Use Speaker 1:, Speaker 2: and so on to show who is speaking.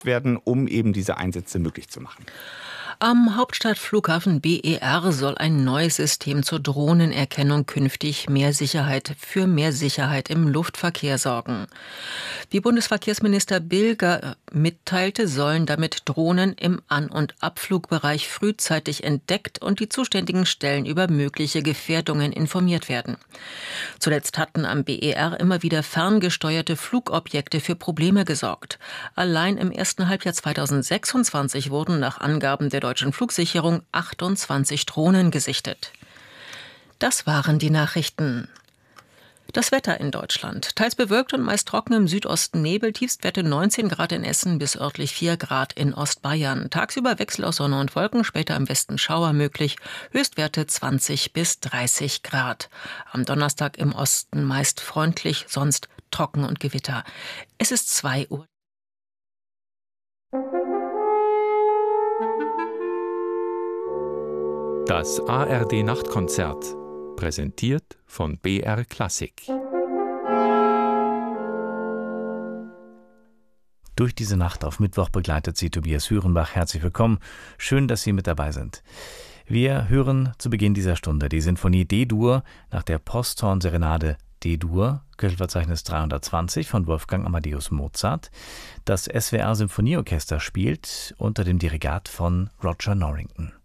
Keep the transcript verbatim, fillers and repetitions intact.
Speaker 1: werden, um eben diese Einsätze möglich zu machen.
Speaker 2: Am Hauptstadtflughafen B E R soll ein neues System zur Drohnenerkennung künftig mehr Sicherheit für mehr Sicherheit im Luftverkehr sorgen. Wie Bundesverkehrsminister Bilger mitteilte, sollen damit Drohnen im An- und Abflugbereich frühzeitig entdeckt und die zuständigen Stellen über mögliche Gefährdungen informiert werden. Zuletzt hatten am B E R immer wieder ferngesteuerte Flugobjekte für Probleme gesorgt. Allein im ersten Halbjahr zweitausendsechsundzwanzig wurden nach Angaben der Deutschen Flugsicherung achtundzwanzig Drohnen gesichtet. Das waren die Nachrichten. Das Wetter in Deutschland. Teils bewölkt und meist trocken, im Südosten Nebel, Tiefstwerte neunzehn Grad in Essen bis örtlich vier Grad in Ostbayern. Tagsüber Wechsel aus Sonne und Wolken, später im Westen Schauer möglich, Höchstwerte zwanzig bis dreißig Grad. Am Donnerstag im Osten meist freundlich, sonst trocken und Gewitter. Es ist zwei Uhr.
Speaker 3: Das A R D-Nachtkonzert, präsentiert von B R Klassik.
Speaker 4: Durch diese Nacht auf Mittwoch begleitet Sie Tobias Hürenbach. Herzlich willkommen. Schön, dass Sie mit dabei sind. Wir hören zu Beginn dieser Stunde die Sinfonie D-Dur nach der Posthorn-Serenade D-Dur, Köchelverzeichnis dreihundertzwanzig von Wolfgang Amadeus Mozart. Das S W R Symphonieorchester spielt unter dem Dirigat von Roger Norrington.